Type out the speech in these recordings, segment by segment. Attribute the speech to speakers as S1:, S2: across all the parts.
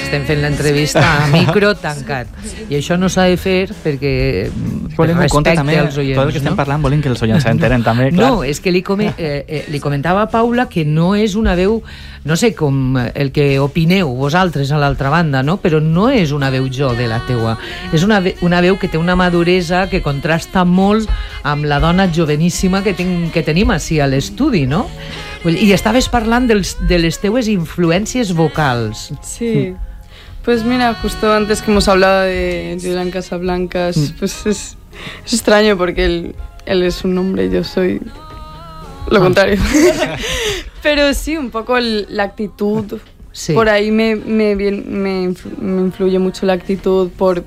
S1: estem fent l'entrevista a micro tancat. I això no s'ha de fer perquè respecte als oients.
S2: Tot el que estem parlant volen que els oients s'enteren també, clar.
S1: No, és que li comentava a Paula que no és una veu, no sé com el que opineu vosaltres a l'altra banda, no? Però no és una veu jo de la teua. És una veu que té una maduresa que contrasta molt amb la dona joveníssima que tenim així a l'estudi, no? I estaves parlant de les teues influències vocals.
S3: Sí. Pues mira, justo antes que hemos hablado de Julián Casablancas, pues es extraño porque él es un hombre y yo soy lo contrario. Pero sí, un poco la actitud. Sí. Por ahí me influye mucho la actitud por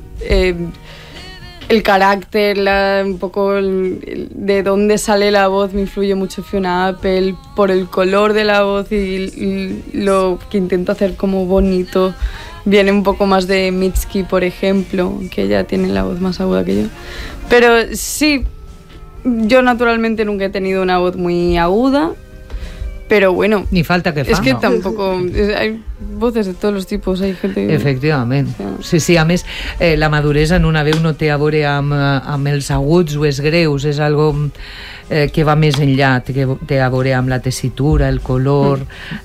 S3: el carácter, un poco de dónde sale la voz. Me influye mucho Fiona Apple por el color de la voz y lo que intento hacer como bonito. Viene un poco más de Mitski, por ejemplo, que ella tiene la voz más aguda que yo. Pero sí, yo naturalmente nunca he tenido una voz muy aguda. Pero bueno,
S1: ni falta que fa,
S3: és que
S1: no?
S3: tampoco hay voces de todos los tipos, hay gente que...
S1: Efectivament, sí, a més la maduresa en una veu no té a veure amb els aguts o els greus, és algo que va més enllà, té a veure amb la tessitura, el color,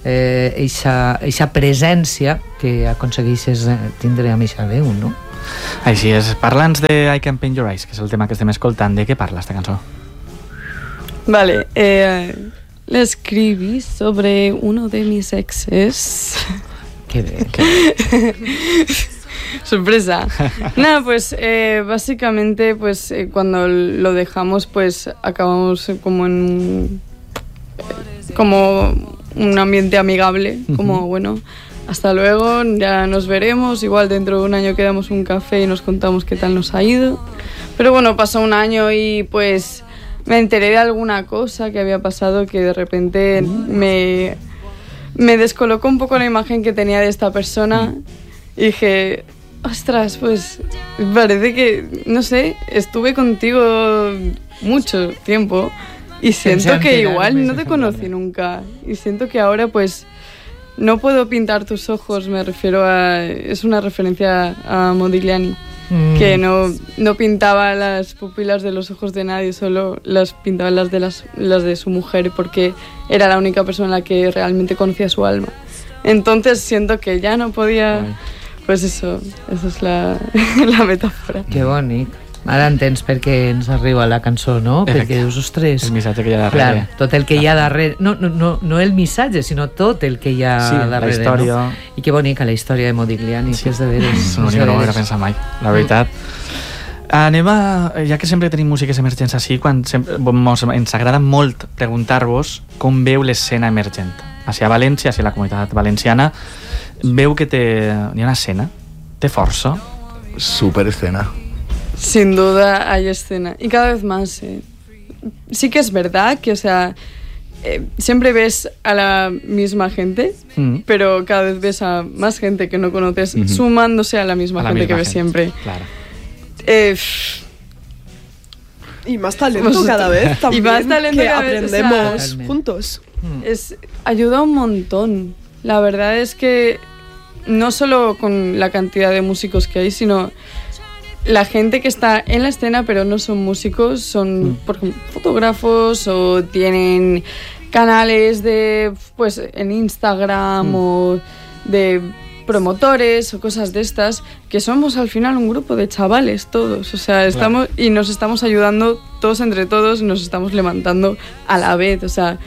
S1: eixa presència que aconsegueixes tindre amb eixa veu, no?
S2: Així és, parla'ns de I Can Paint Your Eyes, que és el tema que estem escoltant. De què parla esta cançó?
S3: Vale, la escribí sobre uno de mis exes.
S1: Qué bien.
S3: Sorpresa. Nada, pues básicamente pues cuando lo dejamos pues acabamos como en como un ambiente amigable, como bueno, hasta luego, ya nos veremos, igual dentro de un año quedamos un café y nos contamos qué tal nos ha ido. Pero bueno, pasó un año y pues me enteré de alguna cosa que había pasado que de repente me descolocó un poco la imagen que tenía de esta persona y dije, ostras, pues parece que, no sé, estuve contigo mucho tiempo y siento que igual no te conocí nunca y siento que ahora pues no puedo pintar tus ojos, me refiero a... es una referencia a Modigliani. Que no pintaba las pupilas de los ojos de nadie, solo las pintaba las de su mujer porque era la única persona en la que realmente conocía su alma. Entonces siento que ya no podía... Pues eso es la metáfora.
S1: Que bonic. Ara entens per què ens arriba la cançó, no? Perquè dius, ostres...
S2: El missatge que hi ha darrere.
S1: Clar, tot el que hi ha darrere... No el missatge, sinó tot el que hi ha darrere.
S2: Sí, la història...
S1: No? I que bonica la història de Modigliani, que és de veres.
S2: És un llibre que no m'ho pensat mai, la veritat. Anem a... Ja que sempre tenim músiques emergents així, ens agrada molt preguntar-vos com veu l'escena emergent. Així a València, així a la comunitat valenciana, veu que hi ha una escena, té força.
S4: Super escena.
S3: Sin duda hay escena y cada vez más. Sí que es verdad que, o sea, siempre ves a la misma gente, pero cada vez ves a más gente que no conoces sumándose a la misma gente que ves siempre.
S2: Claro.
S5: Y más talento cada vez también,
S3: y más talento
S5: que
S3: cada vez,
S5: aprendemos,
S3: o sea,
S5: juntos.
S3: Ayuda un montón. La verdad es que no solo con la cantidad de músicos que hay, sino la gente que está en la escena pero no son músicos, son por ejemplo, fotógrafos o tienen canales de pues en Instagram o de promotores o cosas de estas, que somos al final un grupo de chavales todos, o sea, estamos y nos estamos ayudando todos entre todos, nos estamos levantando a la vez, o sea,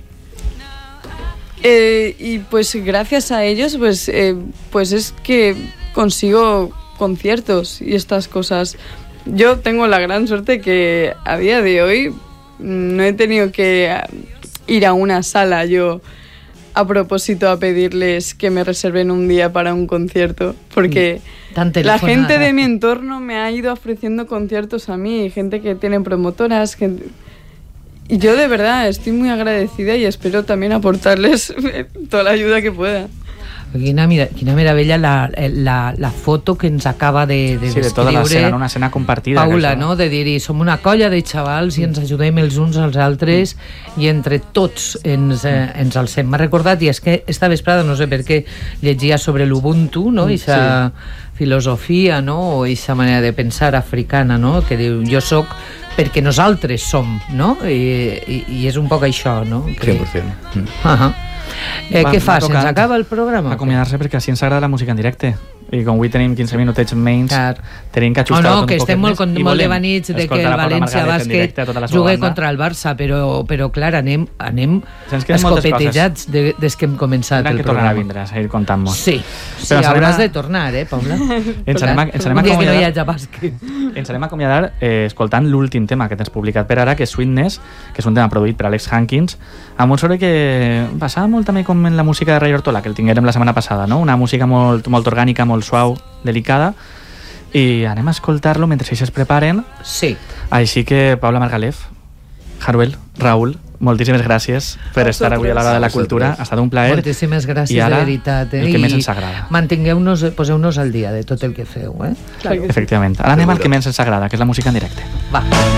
S3: y pues gracias a ellos pues es que consigo conciertos y estas cosas. Yo tengo la gran suerte que a día de hoy no he tenido que ir a una sala yo a propósito a pedirles que me reserven un día para un concierto, porque la gente de mi entorno me ha ido ofreciendo conciertos a mí, gente que tiene promotoras, y yo de verdad estoy muy agradecida y espero también aportarles toda la ayuda que pueda.
S1: Quina meravella la foto que ens acaba de
S2: Sí, de tota l'escena, una escena compartida.
S1: Paula, no? De dir-hi, som una colla de xavals i ens ajudem els uns als altres i entre tots ens alcem. M'ha recordat, i és que esta vesprada, no sé per què, llegia sobre l'Ubuntu, no? Ixa filosofia, no? O ixa manera de pensar africana, no? Que diu, jo sóc perquè nosaltres som, no? I és un poc això, no?
S4: 100%.
S1: Què fas? Ens acaba el programa?
S2: Acomiadar-se, perquè així ens agrada la música en directe. I com avui tenim 15 minutets menys, tenim que ajustar tot un
S1: que
S2: poquet
S1: estem
S2: més.
S1: molt devanits de que el València Bàsquet jugui contra el Barça, però clar, anem escopetejats des que hem començat el programa.
S2: Que tornarà a vindre, a seguir contant-nos.
S1: Sí, hauràs de tornar, Paula?
S2: Ens anem a acomiadar escoltant l'últim tema que tens publicat per ara, que és Sweetness, que és un tema produït per Alex Hankins, amb un sobre que passava molt també com en la música de Ray Ortola, que el tinguérem la setmana passada, no? Una música molt orgànica, molt suau, delicada, i anem a escoltar-lo mentre ells es preparen.
S1: Sí.
S2: Així que, Paula Margalef, Haruel, Raül, moltíssimes gràcies per estar avui a l'Hora de la Cultura. Ha estat un plaer.
S1: Moltíssimes gràcies, de veritat.
S2: El que més ens agrada.
S1: Mantingueu-nos, poseu-nos al dia de tot el que feu.
S2: Efectivament. Ara anem al que més ens agrada, que és la música en directe.
S1: Va.